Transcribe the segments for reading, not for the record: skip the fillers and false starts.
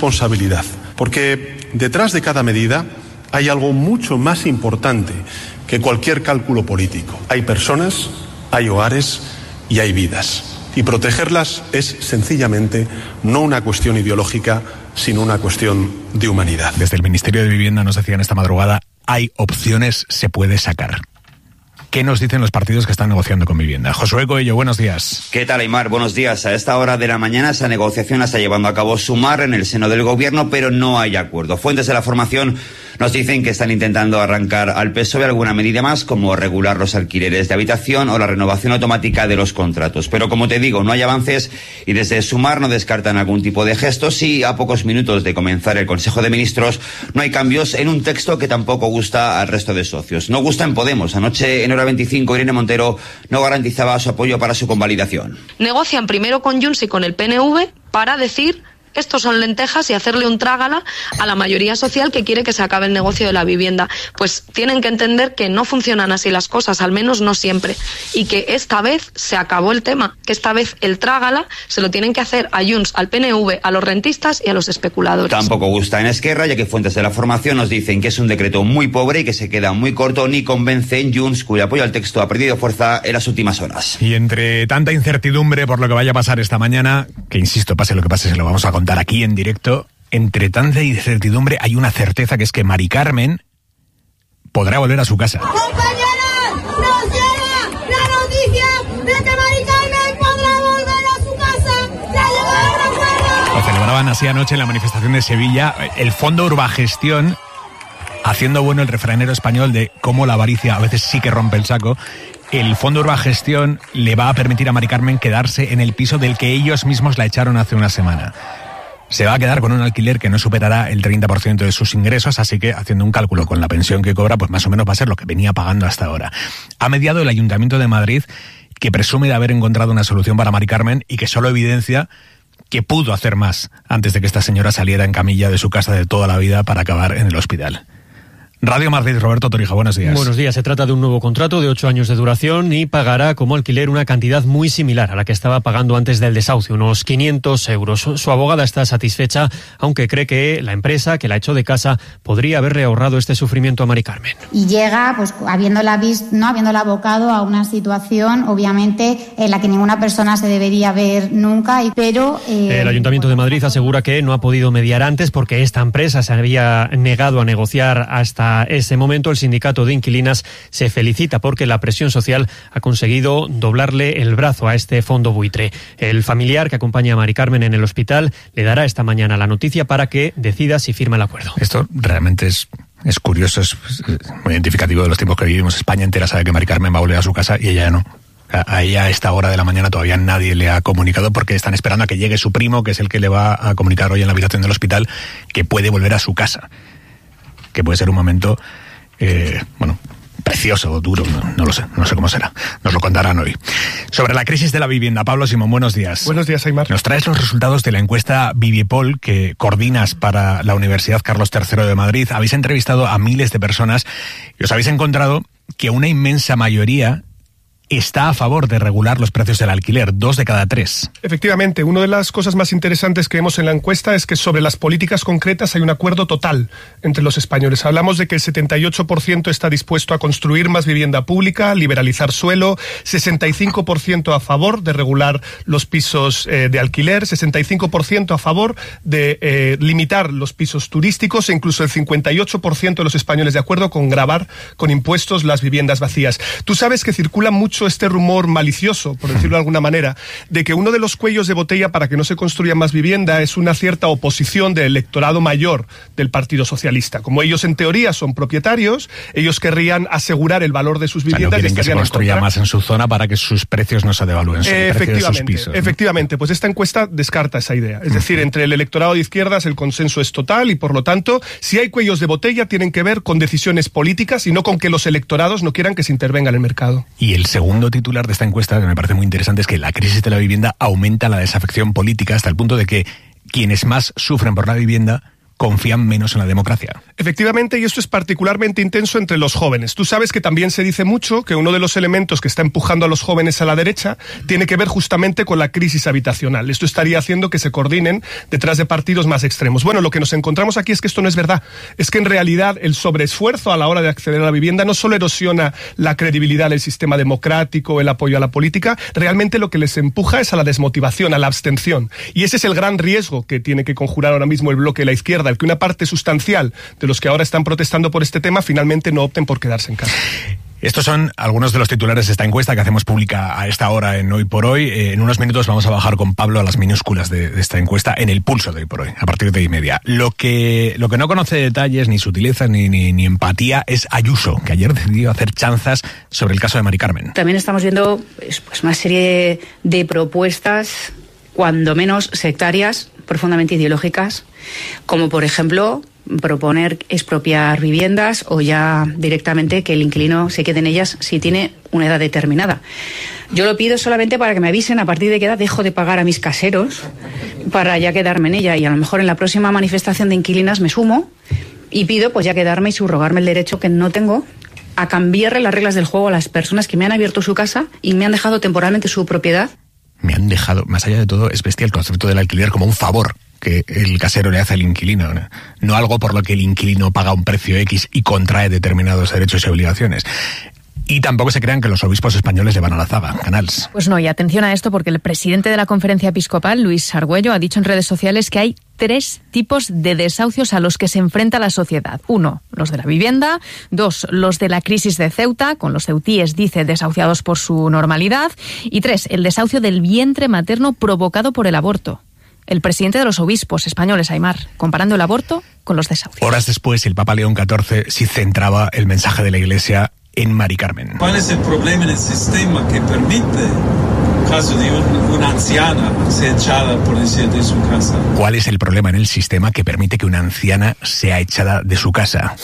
responsabilidad, porque detrás de cada medida hay algo mucho más importante que cualquier cálculo político. Hay personas, hay hogares y hay vidas. Y protegerlas es sencillamente no una cuestión ideológica, sino una cuestión de humanidad. Desde el Ministerio de Vivienda nos decían esta madrugada, hay opciones, se puede sacar. ¿Qué nos dicen los partidos que están negociando con Vivienda? Josué Coello, buenos días. ¿Qué tal, Aymar? Buenos días. A esta hora de la mañana esa negociación la está llevando a cabo Sumar en el seno del gobierno, pero no hay acuerdo. Fuentes de la formación nos dicen que están intentando arrancar al PSOE alguna medida más, como regular los alquileres de habitación o la renovación automática de los contratos. Pero como te digo, no hay avances y desde Sumar no descartan algún tipo de gestos y a pocos minutos de comenzar el Consejo de Ministros no hay cambios en un texto que tampoco gusta al resto de socios. No gusta en Podemos. Anoche en Hora 25 Irene Montero no garantizaba su apoyo para su convalidación. Negocian primero con Junts y con el PNV para decir estos son lentejas y hacerle un trágala a la mayoría social que quiere que se acabe el negocio de la vivienda. Pues tienen que entender que no funcionan así las cosas, al menos no siempre, y que esta vez se acabó el tema, que esta vez el trágala se lo tienen que hacer a Junts, al PNV, a los rentistas y a los especuladores. Tampoco gusta en Esquerra, ya que fuentes de la formación nos dicen que es un decreto muy pobre y que se queda muy corto, ni convence en Junts, cuyo apoyo al texto ha perdido fuerza en las últimas horas. Y entre tanta incertidumbre por lo que vaya a pasar esta mañana, que insisto, pase lo que pase, se lo vamos a contar aquí en directo, entre tanta incertidumbre hay una certeza, que es que Mari Carmen podrá volver a su casa. ¡Compañeros! ¡Nos llega la noticia de que Mari Carmen podrá volver a su casa! ¡Ya llegó el recuerdo! Lo celebraban así anoche en la manifestación de Sevilla. El Fondo Urbagestión, haciendo bueno el refranero español de cómo la avaricia a veces sí que rompe el saco. El Fondo Urbagestión le va a permitir a Mari Carmen quedarse en el piso del que ellos mismos la echaron hace una semana. Se va a quedar con un alquiler que no superará el 30% de sus ingresos, así que haciendo un cálculo con la pensión que cobra, pues más o menos va a ser lo que venía pagando hasta ahora. Ha mediado el Ayuntamiento de Madrid, que presume de haber encontrado una solución para Mari Carmen y que solo evidencia que pudo hacer más antes de que esta señora saliera en camilla de su casa de toda la vida para acabar en el hospital. Radio Madrid, Roberto Torija, buenos días. Buenos días. Se trata de un nuevo contrato de 8 años de duración y pagará como alquiler una cantidad muy similar a la que estaba pagando antes del desahucio, unos 500 euros. Su abogada está satisfecha, aunque cree que la empresa que la echó de casa podría haberle ahorrado este sufrimiento a Mari Carmen. Y llega, pues habiéndola abocado a una situación, obviamente, en la que ninguna persona se debería ver nunca. Pero el Ayuntamiento de Madrid asegura que no ha podido mediar antes porque esta empresa se había negado a negociar hasta ese momento. El sindicato de inquilinas se felicita porque la presión social ha conseguido doblarle el brazo a este fondo buitre. El familiar que acompaña a Mari Carmen en el hospital le dará esta mañana la noticia para que decida si firma el acuerdo. Esto realmente es curioso, es muy identificativo de los tiempos que vivimos. España entera sabe que Mari Carmen va a volver a su casa y ella no. A ella a esta hora de la mañana todavía nadie le ha comunicado porque están esperando a que llegue su primo, que es el que le va a comunicar hoy en la habitación del hospital que puede volver a su casa. Que puede ser un momento, precioso o duro, no lo sé, no sé cómo será. Nos lo contarán hoy. Sobre la crisis de la vivienda, Pablo Simón, buenos días. Buenos días, Aymar. Nos traes los resultados de la encuesta Vivipol que coordinas para la Universidad Carlos III de Madrid. Habéis entrevistado a miles de personas y os habéis encontrado que una inmensa mayoría está a favor de regular los precios del alquiler, 2 de cada 3. Efectivamente, una de las cosas más interesantes que vemos en la encuesta es que sobre las políticas concretas hay un acuerdo total entre los españoles. Hablamos de que el 78% está dispuesto a construir más vivienda pública, liberalizar suelo, 65% a favor de regular los pisos de alquiler, 65% a favor de limitar los pisos turísticos e incluso el 58% de los españoles de acuerdo con gravar con impuestos las viviendas vacías. Tú sabes que circula mucho este rumor malicioso, por decirlo de alguna manera, de que uno de los cuellos de botella para que no se construya más vivienda es una cierta oposición del electorado mayor del Partido Socialista. Como ellos en teoría son propietarios, ellos querrían asegurar el valor de sus viviendas. No quieren que se construya más en su zona para que sus precios no se devalúen, el precio de sus pisos, ¿no? Efectivamente, pues esta encuesta descarta esa idea. Es decir, entre el electorado de izquierdas el consenso es total y por lo tanto, si hay cuellos de botella tienen que ver con decisiones políticas y no con que los electorados no quieran que se intervenga en el mercado. Y el segundo titular de esta encuesta, que me parece muy interesante, es que la crisis de la vivienda aumenta la desafección política hasta el punto de que quienes más sufren por la vivienda confían menos en la democracia. Efectivamente, y esto es particularmente intenso entre los jóvenes. Tú sabes que también se dice mucho que uno de los elementos que está empujando a los jóvenes a la derecha tiene que ver justamente con la crisis habitacional. Esto estaría haciendo que se coordinen detrás de partidos más extremos. Bueno, lo que nos encontramos aquí es que esto no es verdad. Es que en realidad el sobreesfuerzo a la hora de acceder a la vivienda no solo erosiona la credibilidad del sistema democrático, el apoyo a la política, realmente lo que les empuja es a la desmotivación, a la abstención. Y ese es el gran riesgo que tiene que conjurar ahora mismo el bloque de la izquierda, el que una parte sustancial de los que ahora están protestando por este tema finalmente no opten por quedarse en casa. Estos son algunos de los titulares de esta encuesta que hacemos pública a esta hora en Hoy por Hoy. En unos minutos vamos a bajar con Pablo a las minúsculas de esta encuesta en el pulso de Hoy por Hoy, a partir de 10:30. Lo que no conoce detalles, ni sutileza, ni empatía es Ayuso, que ayer decidió hacer chanzas sobre el caso de Mari Carmen. También estamos viendo pues una serie de propuestas, cuando menos sectarias, profundamente ideológicas, como por ejemplo proponer expropiar viviendas o ya directamente que el inquilino se quede en ellas si tiene una edad determinada. Yo lo pido solamente para que me avisen a partir de qué edad dejo de pagar a mis caseros para ya quedarme en ella, y a lo mejor en la próxima manifestación de inquilinas me sumo y pido pues ya quedarme y subrogarme el derecho que no tengo a cambiarle las reglas del juego a las personas que me han abierto su casa y me han dejado temporalmente su propiedad. Me han dejado, más allá de todo, es bestial el concepto del alquiler como un favor que el casero le hace al inquilino, no algo por lo que el inquilino paga un precio X y contrae determinados derechos y obligaciones. Y tampoco se crean que los obispos españoles le van a la zaga, Canals. Pues no, y atención a esto, porque el presidente de la Conferencia Episcopal, Luis Argüello, ha dicho en redes sociales que hay 3 tipos de desahucios a los que se enfrenta la sociedad. 1, los de la vivienda. 2, los de la crisis de Ceuta, con los ceutíes, dice, desahuciados por su normalidad. Y 3, el desahucio del vientre materno provocado por el aborto. El presidente de los obispos españoles, Aimar, comparando el aborto con los desahucios. Horas después, el Papa León XIV sí centraba el mensaje de la Iglesia en Mari Carmen. ¿Cuál es el problema en el sistema que permite el caso de una anciana sea echada, por decir, de su casa? ¿Cuál es el problema en el sistema que permite que una anciana sea echada de su casa?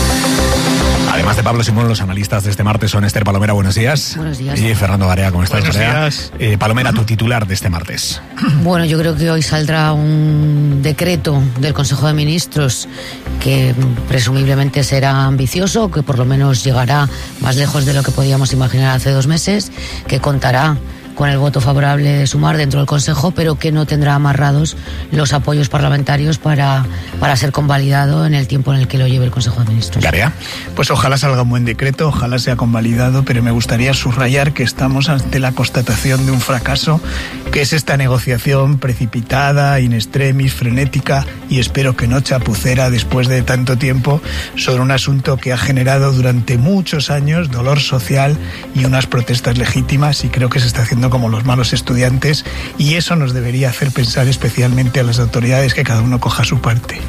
Además de Pablo Simón, los analistas de este martes son Esther Palomera, buenos días. Buenos días. Y Fernando Garea, ¿cómo estás? Buenos días. Palomera, tu titular de este martes. Bueno, yo creo que hoy saldrá un decreto del Consejo de Ministros que presumiblemente será ambicioso, que por lo menos llegará más lejos de lo que podíamos imaginar hace 2 meses, que contará con el voto favorable de Sumar dentro del Consejo, pero que no tendrá amarrados los apoyos parlamentarios para ser convalidado en el tiempo en el que lo lleve el Consejo de Ministros. ¿Garea? Pues ojalá salga un buen decreto, ojalá sea convalidado, pero me gustaría subrayar que estamos ante la constatación de un fracaso, que es esta negociación precipitada, in extremis, frenética y espero que no chapucera después de tanto tiempo sobre un asunto que ha generado durante muchos años dolor social y unas protestas legítimas, y creo que se está haciendo como los malos estudiantes, y eso nos debería hacer pensar especialmente a las autoridades que cada uno coja su parte.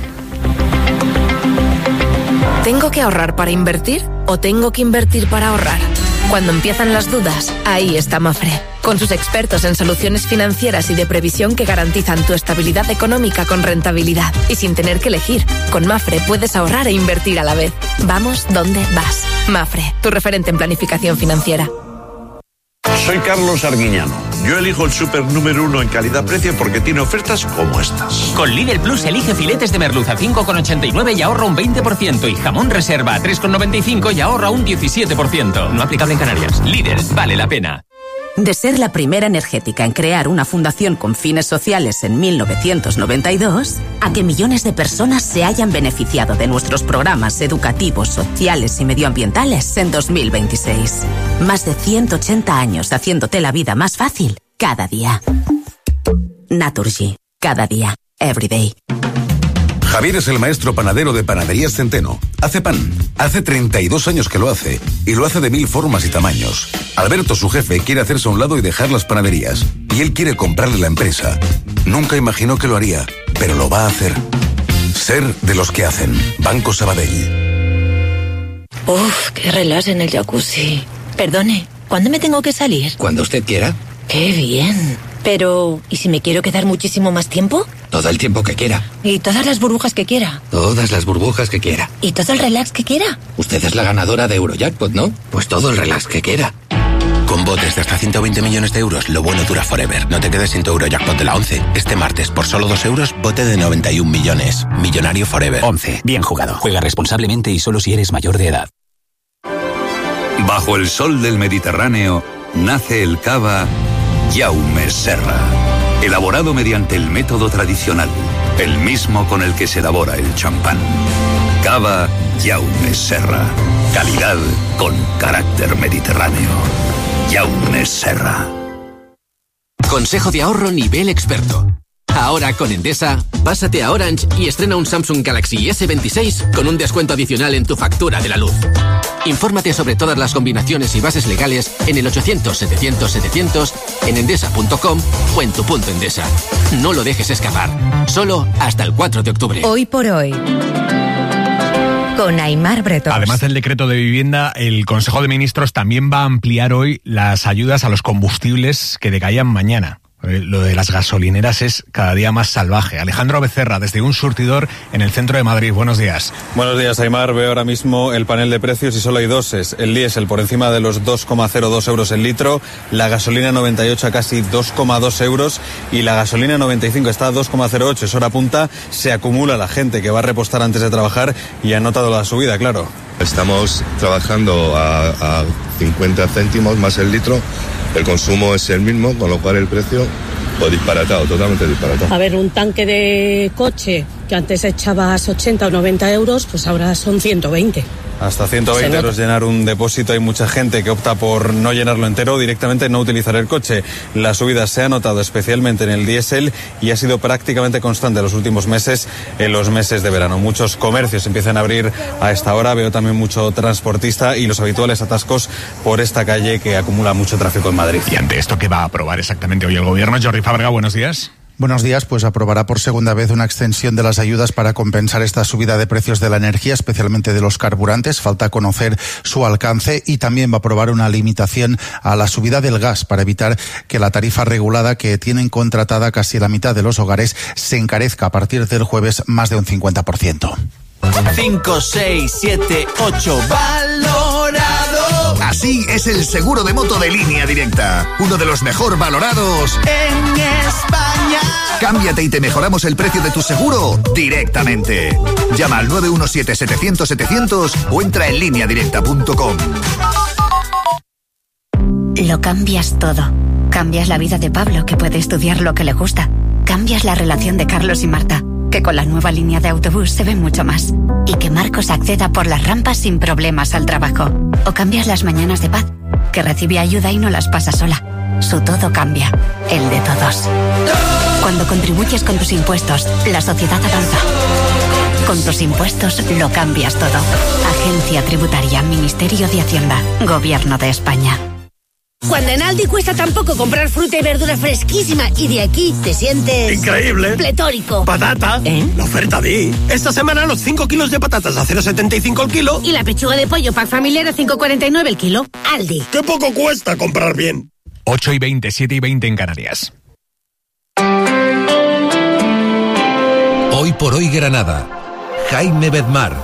¿Tengo que ahorrar para invertir o tengo que invertir para ahorrar? Cuando empiezan las dudas, ahí está Mafre, con sus expertos en soluciones financieras y de previsión que garantizan tu estabilidad económica con rentabilidad y sin tener que elegir. Con Mafre puedes ahorrar e invertir a la vez. Vamos donde vas. Mafre, tu referente en planificación financiera. Soy Carlos Arguiñano. Yo elijo el súper número 1 en calidad-precio porque tiene ofertas como estas. Con Lidl Plus elige filetes de merluza 5,89 y ahorra un 20%. Y jamón reserva a 3,95 y ahorra un 17%. No aplicable en Canarias. Lidl, vale la pena. De ser la primera energética en crear una fundación con fines sociales en 1992, a que millones de personas se hayan beneficiado de nuestros programas educativos, sociales y medioambientales en 2026. Más de 180 años haciéndote la vida más fácil cada día. Naturgy. Cada día. Every day. Javier es el maestro panadero de Panaderías Centeno. Hace pan. Hace 32 años que lo hace. Y lo hace de 1000 formas y tamaños. Alberto, su jefe, quiere hacerse a un lado y dejar las panaderías. Y él quiere comprarle la empresa. Nunca imaginó que lo haría, pero lo va a hacer. Ser de los que hacen. Banco Sabadell. Uf, qué relax en el jacuzzi. Perdone, ¿cuándo me tengo que salir? Cuando usted quiera. Qué bien. Pero, ¿y si me quiero quedar muchísimo más tiempo? Todo el tiempo que quiera. ¿Y todas las burbujas que quiera? Todas las burbujas que quiera. ¿Y todo el relax que quiera? Usted es la ganadora de Eurojackpot, ¿no? Pues todo el relax que quiera. Con botes de hasta 120 millones de euros, lo bueno dura forever. No te quedes sin tu Eurojackpot de la 11. Este martes, por solo 2 euros, bote de 91 millones. Millonario forever. 11. Bien jugado. Juega responsablemente y solo si eres mayor de edad. Bajo el sol del Mediterráneo, nace el cava Jaume Serra. Elaborado mediante el método tradicional, el mismo con el que se elabora el champán. Cava Jaume Serra. Calidad con carácter mediterráneo. Jaume Serra. Consejo de ahorro nivel experto. Ahora con Endesa, pásate a Orange y estrena un Samsung Galaxy S26 con un descuento adicional en tu factura de la luz. Infórmate sobre todas las combinaciones y bases legales en el 800-700-700, en endesa.com o en tu punto Endesa. No lo dejes escapar. Solo hasta el 4 de octubre. Hoy por hoy. Con Aimar Bretón. Además del decreto de vivienda, el Consejo de Ministros también va a ampliar hoy las ayudas a los combustibles que decaían mañana. Lo de las gasolineras es cada día más salvaje. Alejandro Becerra, desde un surtidor en el centro de Madrid. Buenos días. Buenos días, Aimar. Veo ahora mismo el panel de precios y solo hay dos. El diésel por encima de los 2,02 euros el litro, la gasolina 98 a casi 2,2 euros y la gasolina 95 está a 2,08. Es hora punta. Se acumula la gente que va a repostar antes de trabajar y ha notado la subida, claro. Estamos trabajando a 50 céntimos más el litro. El consumo es el mismo, con lo cual el precio disparatado, totalmente disparatado. A ver, un tanque de coche que antes echabas 80 o 90 euros, pues ahora son 120. Hasta 120 euros llenar un depósito. Hay mucha gente que opta por no llenarlo entero o directamente no utilizar el coche. La subida se ha notado especialmente en el diésel y ha sido prácticamente constante en los últimos meses, en los meses de verano. Muchos comercios empiezan a abrir a esta hora. Veo también mucho transportista y los habituales atascos por esta calle que acumula mucho tráfico en Madrid. Y ante esto, ¿qué va a aprobar exactamente hoy el gobierno? Jordi Fábrega, buenos días. Buenos días, pues aprobará por segunda vez una extensión de las ayudas para compensar esta subida de precios de la energía, especialmente de los carburantes. Falta conocer su alcance y también va a aprobar una limitación a la subida del gas para evitar que la tarifa regulada que tienen contratada casi la mitad de los hogares se encarezca a partir del jueves más de un 50%. 5, 6, 7, 8, valorado. Así es el seguro de moto de Línea Directa, uno de los mejor valorados en España. Cámbiate y te mejoramos el precio de tu seguro directamente. Llama al 917-700-700 o entra en lineadirecta.com. Lo cambias todo. Cambias la vida de Pablo, que puede estudiar lo que le gusta. Cambias la relación de Carlos y Marta, que con la nueva línea de autobús se ve mucho más. Y que Marcos acceda por las rampas sin problemas al trabajo. O cambias las mañanas de Paz, que recibe ayuda y no las pasa sola. Su todo cambia, el de todos. Cuando contribuyes con tus impuestos, la sociedad avanza. Con tus impuestos lo cambias todo. Agencia Tributaria, Ministerio de Hacienda, Gobierno de España. Cuando en Aldi cuesta tan poco comprar fruta y verdura fresquísima y de aquí te sientes... ¡increíble! Pletórico. ¡Patata! La oferta di. Esta semana los 5 kilos de patatas a 0,75 el kilo. Y la pechuga de pollo pack familiar a 5,49 el kilo. Aldi. ¡Qué poco cuesta comprar bien! 8 y 20, 7 y 20 en Canarias. Hoy por hoy Granada. Jaime Bedmar.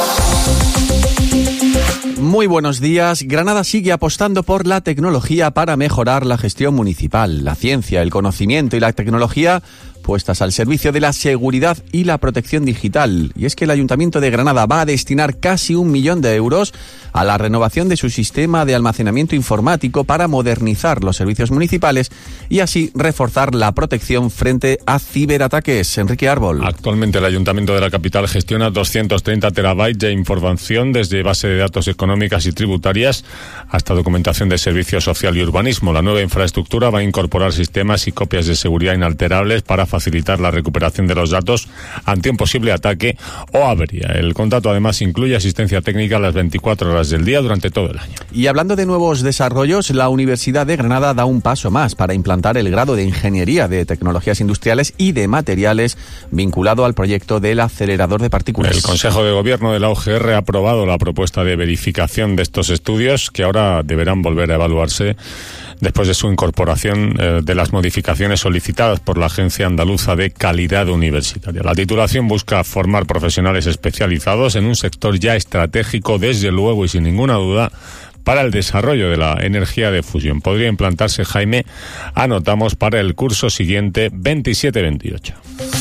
Muy buenos días. Granada sigue apostando por la tecnología para mejorar la gestión municipal. La ciencia, el conocimiento y la tecnología puestas al servicio de la seguridad y la protección digital. Y es que el Ayuntamiento de Granada va a destinar casi 1 millón de euros a la renovación de su sistema de almacenamiento informático para modernizar los servicios municipales y así reforzar la protección frente a ciberataques. Enrique Árbol. Actualmente el Ayuntamiento de la capital gestiona 230 terabytes de información desde base de datos económicas y tributarias hasta documentación de servicio social y urbanismo. La nueva infraestructura va a incorporar sistemas y copias de seguridad inalterables para facilitar la recuperación de los datos ante un posible ataque o avería. El contrato además incluye asistencia técnica a las 24 horas del día durante todo el año. Y hablando de nuevos desarrollos, la Universidad de Granada da un paso más para implantar el grado de Ingeniería de Tecnologías Industriales y de Materiales vinculado al proyecto del acelerador de partículas. El Consejo de Gobierno de la UGR ha aprobado la propuesta de verificación de estos estudios que ahora deberán volver a evaluarse después de su incorporación de las modificaciones solicitadas por la Agencia Andaluza de Calidad Universitaria. La titulación busca formar profesionales especializados en un sector ya estratégico, desde luego y sin ninguna duda, para el desarrollo de la energía de fusión. Podría implantarse, Jaime, anotamos, para el curso siguiente 27-28.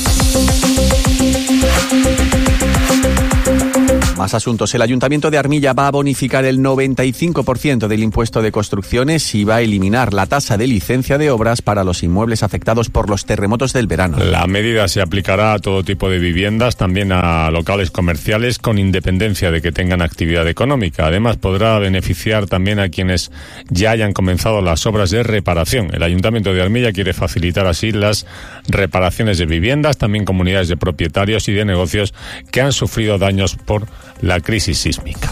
Más asuntos. El Ayuntamiento de Armilla va a bonificar el 95% del impuesto de construcciones y va a eliminar la tasa de licencia de obras para los inmuebles afectados por los terremotos del verano. La medida se aplicará a todo tipo de viviendas, también a locales comerciales, con independencia de que tengan actividad económica. Además, podrá beneficiar también a quienes ya hayan comenzado las obras de reparación. El Ayuntamiento de Armilla quiere facilitar así las reparaciones de viviendas, también comunidades de propietarios y de negocios que han sufrido daños por la crisis sísmica.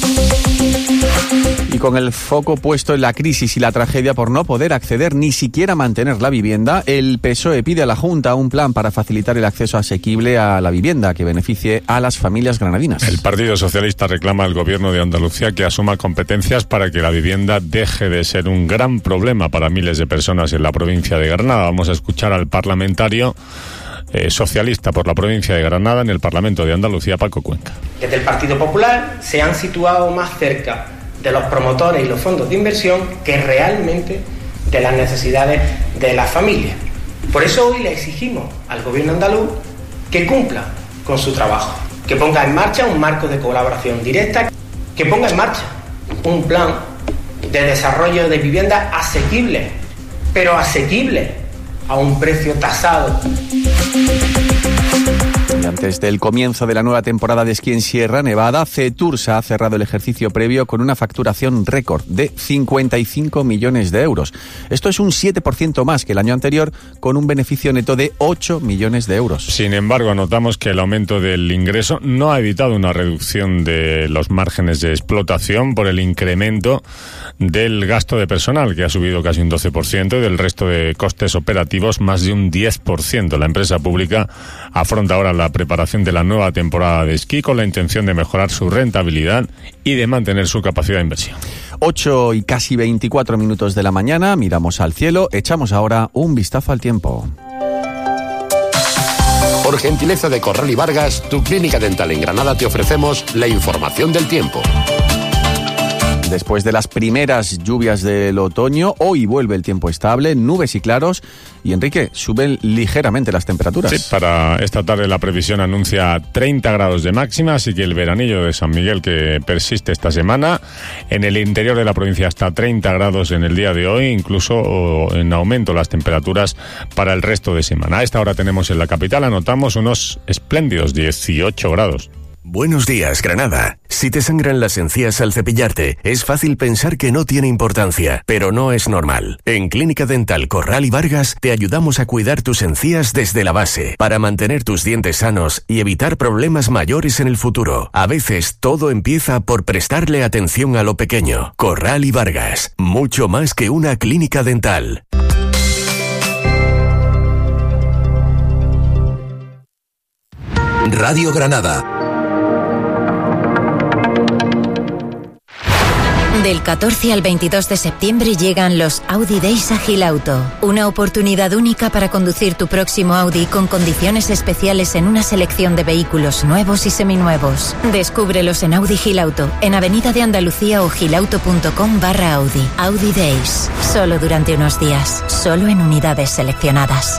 Y con el foco puesto en la crisis y la tragedia por no poder acceder ni siquiera mantener la vivienda, el PSOE pide a la Junta un plan para facilitar el acceso asequible a la vivienda que beneficie a las familias granadinas. El Partido Socialista reclama al Gobierno de Andalucía que asuma competencias para que la vivienda deje de ser un gran problema para miles de personas en la provincia de Granada. Vamos a escuchar al parlamentario socialista por la provincia de Granada en el Parlamento de Andalucía, Paco Cuenca. Desde el Partido Popular se han situado más cerca de los promotores y los fondos de inversión que realmente de las necesidades de las familias. Por eso hoy le exigimos al Gobierno andaluz que cumpla con su trabajo, que ponga en marcha un marco de colaboración directa, que ponga en marcha un plan de desarrollo de viviendas asequibles, pero asequibles a un precio tasado. Y antes del comienzo de la nueva temporada de esquí en Sierra Nevada, Cetursa ha cerrado el ejercicio previo con una facturación récord de 55 millones de euros. Esto es un 7% más que el año anterior, con un beneficio neto de 8 millones de euros. Sin embargo, anotamos que el aumento del ingreso no ha evitado una reducción de los márgenes de explotación por el incremento del gasto de personal, que ha subido casi un 12%, y del resto de costes operativos más de un 10%. La empresa pública afronta ahora la preparación de la nueva temporada de esquí con la intención de mejorar su rentabilidad y de mantener su capacidad de inversión. 8 y casi 24 minutos de la mañana, miramos al cielo, echamos ahora un vistazo al tiempo. Por gentileza de Corral y Vargas, tu clínica dental en Granada, te ofrecemos la información del tiempo. Después de las primeras lluvias del otoño, hoy vuelve el tiempo estable, nubes y claros, y Enrique, suben ligeramente las temperaturas. Sí, para esta tarde la previsión anuncia 30 grados de máxima, así que el veranillo de San Miguel que persiste esta semana. En el interior de la provincia hasta 30 grados en el día de hoy, incluso en aumento las temperaturas para el resto de semana. A esta hora tenemos en la capital, anotamos unos espléndidos 18 grados. Buenos días, Granada. Si te sangran las encías al cepillarte, es fácil pensar que no tiene importancia, pero no es normal. En Clínica Dental Corral y Vargas te ayudamos a cuidar tus encías desde la base, para mantener tus dientes sanos y evitar problemas mayores en el futuro. A veces todo empieza por prestarle atención a lo pequeño. Corral y Vargas, mucho más que una clínica dental. Radio Granada. Del 14 al 22 de septiembre llegan los Audi Days a Gilauto. Una oportunidad única para conducir tu próximo Audi con condiciones especiales en una selección de vehículos nuevos y seminuevos. Descúbrelos en Audi Gilauto, en Avenida de Andalucía o gilauto.com/Audi. Audi Days. Solo durante unos días. Solo en unidades seleccionadas.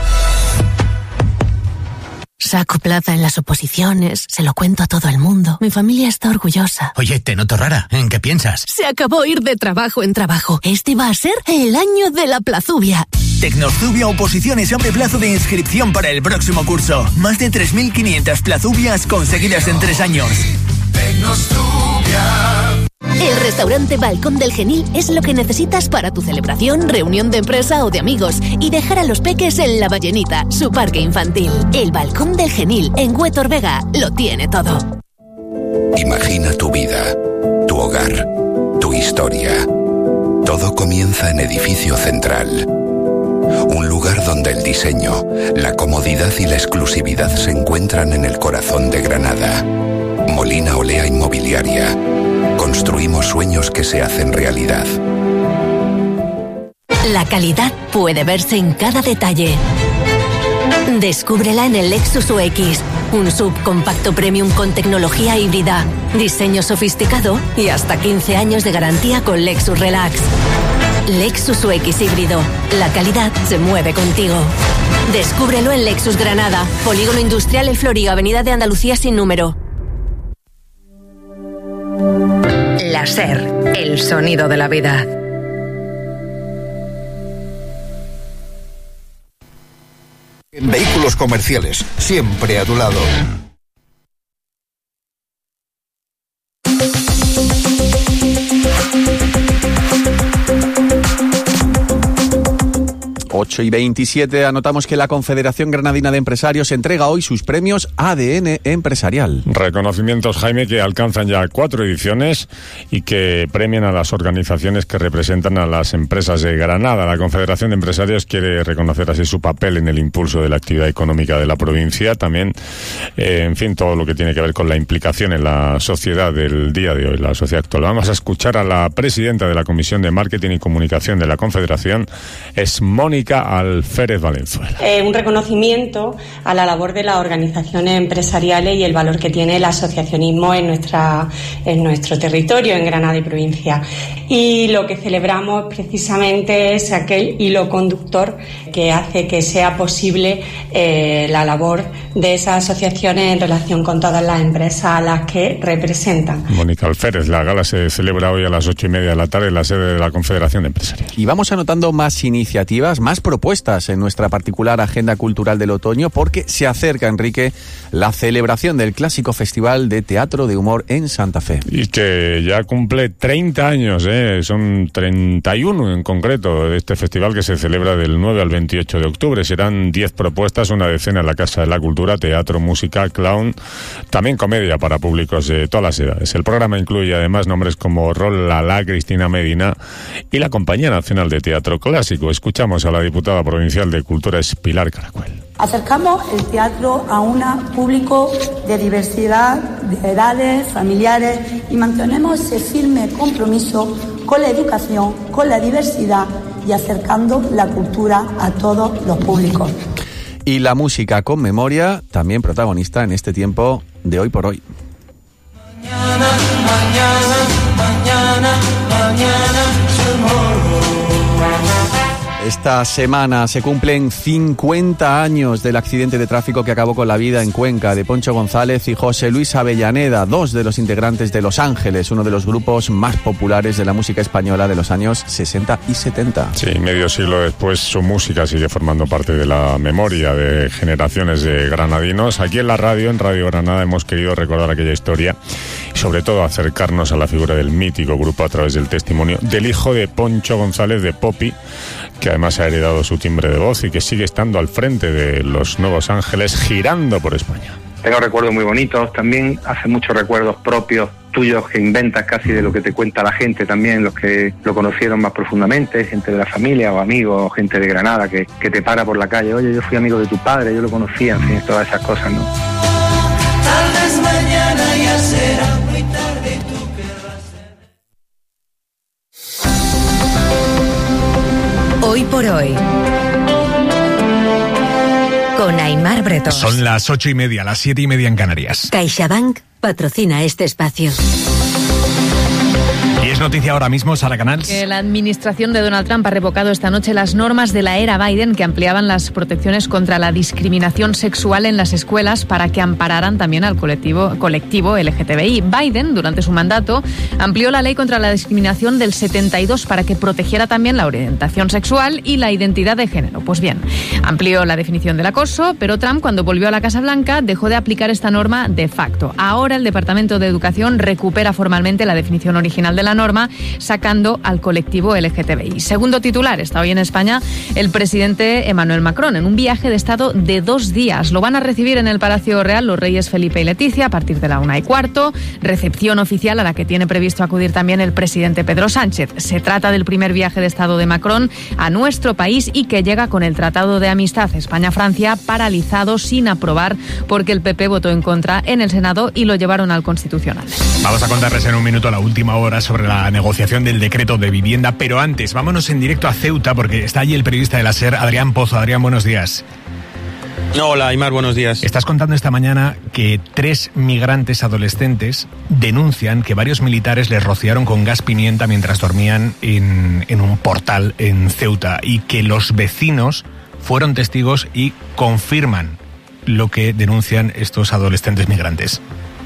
Saco plaza en las oposiciones, se lo cuento a todo el mundo. Mi familia está orgullosa. Oye, te noto rara. ¿En qué piensas? Se acabó ir de trabajo en trabajo. Este va a ser el año de la plazubia. Tecnozubia Oposiciones abre plazo de inscripción para el próximo curso. Más de 3.500 plazubias conseguidas en 3 años. Tecnozubia. El restaurante Balcón del Genil es lo que necesitas para tu celebración, reunión de empresa o de amigos y dejar a los peques en La Ballenita, su parque infantil. El Balcón del Genil, en Huétor Vega, lo tiene todo. Imagina tu vida, tu hogar, tu historia. Todo comienza en Edificio Central. Un lugar donde el diseño, la comodidad y la exclusividad se encuentran en el corazón de Granada. Molina Olea Inmobiliaria. Construimos sueños que se hacen realidad. La calidad puede verse en cada detalle. Descúbrela en el Lexus UX, un subcompacto premium con tecnología híbrida, diseño sofisticado y hasta 15 años de garantía con Lexus Relax. Lexus UX híbrido, la calidad se mueve contigo. Descúbrelo en Lexus Granada, Polígono Industrial El Florío, Avenida de Andalucía sin número. La SER, el sonido de la vida. En Vehículos Comerciales, siempre a tu lado. Ocho y 27, anotamos que la Confederación Granadina de Empresarios entrega hoy sus premios ADN Empresarial. Reconocimientos, Jaime, que alcanzan ya 4 ediciones y que premian a las organizaciones que representan a las empresas de Granada. La Confederación de Empresarios quiere reconocer así su papel en el impulso de la actividad económica de la provincia. También, en fin, todo lo que tiene que ver con la implicación en la sociedad del día de hoy, la sociedad actual. Vamos a escuchar a la presidenta de la Comisión de Marketing y Comunicación de la Confederación, es Mónica Alférez Valenzuela. Un reconocimiento a la labor de las organizaciones empresariales y el valor que tiene el asociacionismo en nuestro territorio, en Granada y provincia. Y lo que celebramos precisamente es aquel hilo conductor que hace que sea posible la labor de esas asociaciones en relación con todas las empresas a las que representan. Mónica Alférez, la gala se celebra hoy a las 8:30 de la tarde en la sede de la Confederación de Empresarios. Y vamos anotando más iniciativas, más propuestas en nuestra particular agenda cultural del otoño, porque se acerca, Enrique, la celebración del clásico Festival de Teatro de Humor en Santa Fe. Y que ya cumple 30 años, son 31 en concreto, de este festival que se celebra del 9 al 28 de octubre. Serán 10 propuestas, una decena en la Casa de la Cultura, teatro, música, clown, también comedia para públicos de todas las edades. El programa incluye además nombres como Rol Lala, Cristina Medina y la Compañía Nacional de Teatro Clásico. Escuchamos a la diputada provincial de Cultura, es Pilar Caracuel. Acercamos el teatro a un público de diversidad, de edades, familiares, y mantenemos ese firme compromiso con la educación, con la diversidad y acercando la cultura a todos los públicos. Y la música con memoria, también protagonista en este tiempo de Hoy por Hoy. Mañana, tomorrow. Esta semana se cumplen 50 años del accidente de tráfico que acabó con la vida en Cuenca de Poncho González y José Luis Avellaneda, dos de los integrantes de Los Ángeles, uno de los grupos más populares de la música española de los años 60 y 70. Sí, medio siglo después su música sigue formando parte de la memoria de generaciones de granadinos. Aquí en la radio, en Radio Granada, hemos querido recordar aquella historia y sobre todo acercarnos a la figura del mítico grupo a través del testimonio del hijo de Poncho González, de Popi, que además ha heredado su timbre de voz y que sigue estando al frente de los Nuevos Ángeles, girando por España. Tengo recuerdos muy bonitos, también hace muchos recuerdos propios tuyos que inventas casi de lo que te cuenta la gente también, los que lo conocieron más profundamente, gente de la familia o amigos, o gente de Granada que te para por la calle, oye, yo fui amigo de tu padre, yo lo conocía, en fin, todas esas cosas, ¿no? Tal vez mañana ya será muy tarde, tú querrás ser. Hoy por hoy, con Aimar Bretón. Son las 8:30, las 7:30 en Canarias. CaixaBank patrocina este espacio. Y es noticia ahora mismo, Sara Canals. Que la administración de Donald Trump ha revocado esta noche las normas de la era Biden que ampliaban las protecciones contra la discriminación sexual en las escuelas para que ampararan también al colectivo LGTBI. Biden, durante su mandato, amplió la ley contra la discriminación del 72 para que protegiera también la orientación sexual y la identidad de género. Pues bien, amplió la definición del acoso, pero Trump, cuando volvió a la Casa Blanca, dejó de aplicar esta norma de facto. Ahora el Departamento de Educación recupera formalmente la definición original de la norma, sacando al colectivo LGTBI. Segundo titular, está hoy en España el presidente Emmanuel Macron en un viaje de Estado de 2 días. Lo van a recibir en el Palacio Real los reyes Felipe y Leticia a partir de la 1:15, recepción oficial a la que tiene previsto acudir también el presidente Pedro Sánchez. Se trata del primer viaje de Estado de Macron a nuestro país y que llega con el Tratado de Amistad España-Francia paralizado sin aprobar porque el PP votó en contra en el Senado y lo llevaron al Constitucional. Vamos a contarles en un minuto la última hora sobre la negociación del decreto de vivienda, pero antes vámonos en directo a Ceuta porque está allí el periodista de la SER, Adrián Pozo. Adrián, buenos días. Hola, Aymar, buenos días. Estás contando esta mañana que 3 migrantes adolescentes denuncian que varios militares les rociaron con gas pimienta mientras dormían en un portal en Ceuta y que los vecinos fueron testigos y confirman lo que denuncian estos adolescentes migrantes.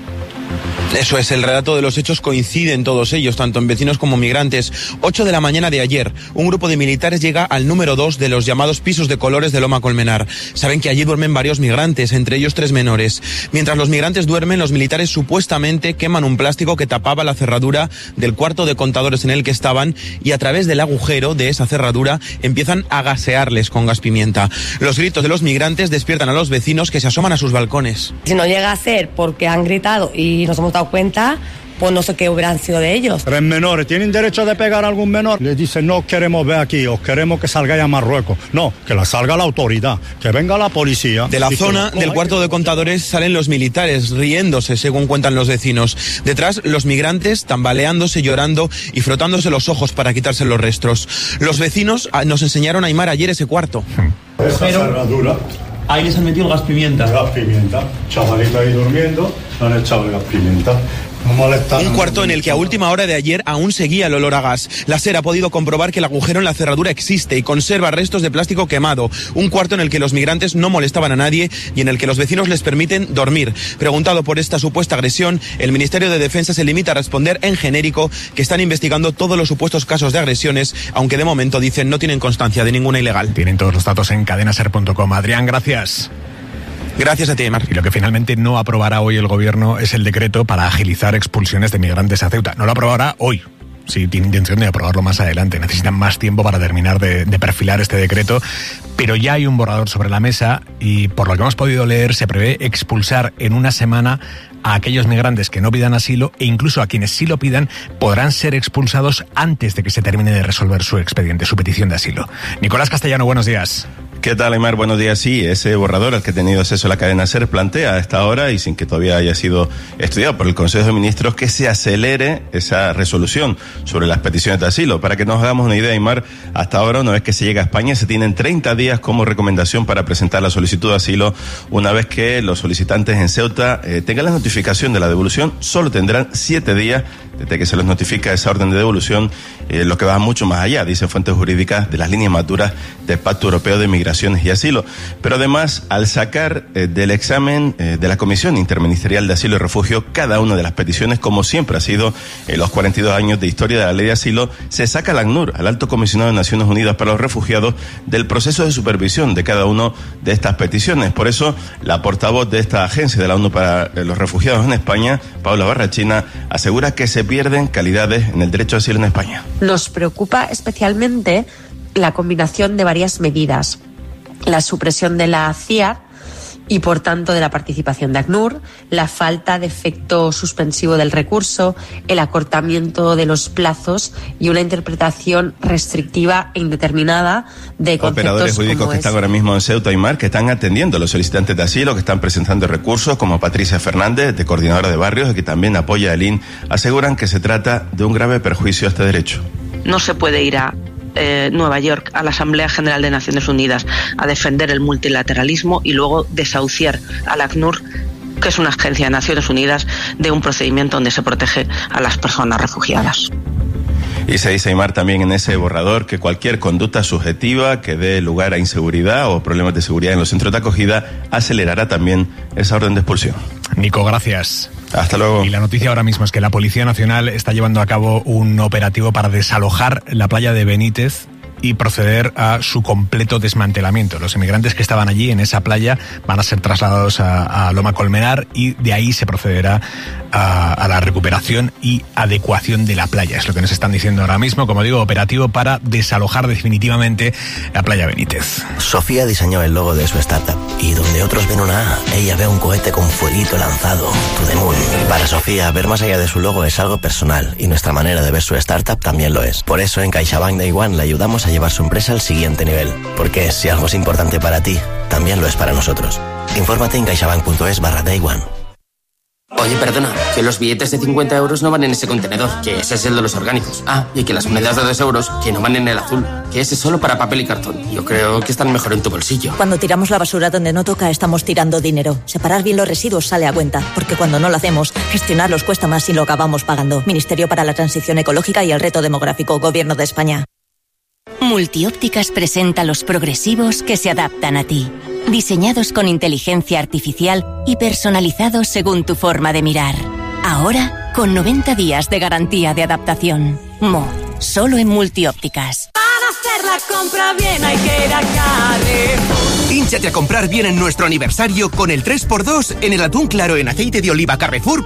Eso es, el relato de los hechos coincide en todos ellos, tanto en vecinos como migrantes. 8 de la mañana de ayer, un grupo de militares llega al número 2 de los llamados pisos de colores de Loma Colmenar. Saben que allí duermen varios migrantes, entre ellos 3 menores. Mientras los migrantes duermen, los militares supuestamente queman un plástico que tapaba la cerradura del cuarto de contadores en el que estaban y a través del agujero de esa cerradura empiezan a gasearles con gas pimienta. Los gritos de los migrantes despiertan a los vecinos que se asoman a sus balcones. Si no llega a ser porque han gritado y nos hemos dado cuenta, pues no sé qué hubieran sido de ellos. 3 menores, ¿tienen derecho de pegar a algún menor? Les dicen, no queremos ver aquí, os queremos que salgáis a Marruecos. No, que la salga la autoridad, que venga la policía. De la zona del cuarto de contadores salen los militares, riéndose, según cuentan los vecinos. Detrás, los migrantes tambaleándose, llorando y frotándose los ojos para quitarse los restos. Los vecinos nos enseñaron a Aymar ayer ese cuarto. Esa cerradura. Ahí les han metido el gas pimienta. Gas pimienta. Chavalito ahí durmiendo, le han echado el gas pimienta. Un cuarto en el que a última hora de ayer aún seguía el olor a gas. La SER ha podido comprobar que el agujero en la cerradura existe y conserva restos de plástico quemado. Un cuarto en el que los migrantes no molestaban a nadie y en el que los vecinos les permiten dormir. Preguntado por esta supuesta agresión, el Ministerio de Defensa se limita a responder en genérico que están investigando todos los supuestos casos de agresiones, aunque de momento dicen no tienen constancia de ninguna ilegal. Tienen todos los datos en cadenaser.com. Adrián, gracias. Gracias a ti, Aymar. Y lo que finalmente no aprobará hoy el gobierno es el decreto para agilizar expulsiones de migrantes a Ceuta. No lo aprobará hoy. Sí, tiene intención de aprobarlo más adelante. Necesitan más tiempo para terminar de perfilar este decreto, pero ya hay un borrador sobre la mesa y, por lo que hemos podido leer, se prevé expulsar en una semana a aquellos migrantes que no pidan asilo e incluso a quienes sí lo pidan podrán ser expulsados antes de que se termine de resolver su expediente, su petición de asilo. Nicolás Castellano, buenos días. ¿Qué tal, Aymar? Buenos días. Sí, ese borrador al que ha tenido acceso la cadena SER plantea a esta hora y sin que todavía haya sido estudiado por el Consejo de Ministros que se acelere esa resolución sobre las peticiones de asilo. Para que nos hagamos una idea, Aymar, hasta ahora, una vez que se llega a España, se tienen 30 días como recomendación para presentar la solicitud de asilo. Una vez que los solicitantes en Ceuta tengan la notificación de la devolución, solo tendrán 7 días desde que se les notifica esa orden de devolución, lo que va mucho más allá, dicen fuentes jurídicas, de las líneas maduras del Pacto Europeo de Migraciones y Asilo. Pero además, al sacar del examen de la Comisión Interministerial de Asilo y Refugio cada una de las peticiones, como siempre ha sido en los 42 años de historia de la ley de asilo, se saca al ACNUR, al Alto Comisionado de Naciones Unidas para los Refugiados, del proceso de supervisión de cada una de estas peticiones. Por eso, la portavoz de esta agencia de la ONU para los Refugiados en España, Paula Barrachina, asegura que se pierden calidades en el derecho a asilo en España. Nos preocupa especialmente la combinación de varias medidas. La supresión de la CIAR y, por tanto, de la participación de ACNUR, la falta de efecto suspensivo del recurso, el acortamiento de los plazos y una interpretación restrictiva e indeterminada de conceptos. Operadores jurídicos que están ahora mismo en Ceuta y Mar, que están atendiendo a los solicitantes de asilo, que están presentando recursos, como Patricia Fernández, de Coordinadora de Barrios, y que también apoya el IN, aseguran que se trata de un grave perjuicio a este derecho. No se puede ir a Nueva York, a la Asamblea General de Naciones Unidas, a defender el multilateralismo y luego desahuciar al ACNUR, que es una agencia de Naciones Unidas, de un procedimiento donde se protege a las personas refugiadas. Y se dice, Aymar, también en ese borrador que cualquier conducta subjetiva que dé lugar a inseguridad o problemas de seguridad en los centros de acogida acelerará también esa orden de expulsión. Nico, gracias. Hasta luego. Y la noticia ahora mismo es que la Policía Nacional está llevando a cabo un operativo para desalojar la playa de Benítez y proceder a su completo desmantelamiento. Los inmigrantes que estaban allí en esa playa van a ser trasladados a Loma Colmenar y de ahí se procederá a la recuperación y adecuación de la playa. Es lo que nos están diciendo ahora mismo, como digo, operativo para desalojar definitivamente la playa Benítez. Sofía diseñó el logo de su startup y donde otros ven una A, ella ve un cohete con fueguito lanzado, to the moon. Para Sofía, ver más allá de su logo es algo personal y nuestra manera de ver su startup también lo es. Por eso en CaixaBank Day One le ayudamos a llevar su empresa al siguiente nivel. Porque si algo es importante para ti, también lo es para nosotros. Infórmate en caixabank.es/Day One. Oye, perdona, que los billetes de 50 euros no van en ese contenedor, que ese es el de los orgánicos. Ah, y que las monedas de 2 euros, que no van en el azul, que ese es solo para papel y cartón. Yo creo que están mejor en tu bolsillo. Cuando tiramos la basura donde no toca, estamos tirando dinero. Separar bien los residuos sale a cuenta, porque cuando no lo hacemos, gestionarlos cuesta más y lo acabamos pagando. Ministerio para la Transición Ecológica y el Reto Demográfico, Gobierno de España. Multiópticas presenta los progresivos que se adaptan a ti. Diseñados con inteligencia artificial y personalizados según tu forma de mirar. Ahora, con 90 días de garantía de adaptación. Solo en Multiópticas. Para hacer la compra bien hay que ir a Carrefour. Hínchate a comprar bien en nuestro aniversario con el 3x2 en el atún claro en aceite de oliva Carrefour